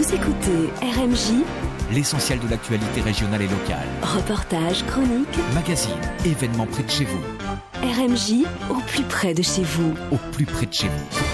Vous écoutez RMJ, l'essentiel de l'actualité régionale et locale. reportages, chroniques, Magazine, événements près de chez vous. RMJ au plus près de chez vous. Au plus près de chez vous.